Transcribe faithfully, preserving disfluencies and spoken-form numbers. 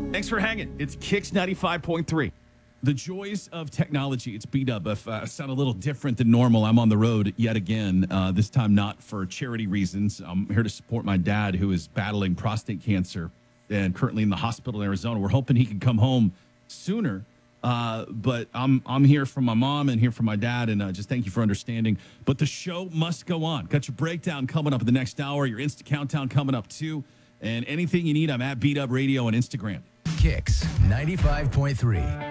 Thanks for hanging. It's Kicks ninety-five point three. The joys of technology. It's B-Dub. If uh, I sound a little different than normal, I'm on the road yet again, uh, this time not for charity reasons. I'm here to support my dad, who is battling prostate cancer and currently in the hospital in Arizona. We're hoping he can come home sooner, uh, but I'm I'm here for my mom and here for my dad, and uh, just thank you for understanding. But the show must go on. Got your breakdown coming up in the next hour, your Insta Countdown coming up too, and anything you need, I'm at B-Dub Radio on Instagram. Kicks ninety-five point three.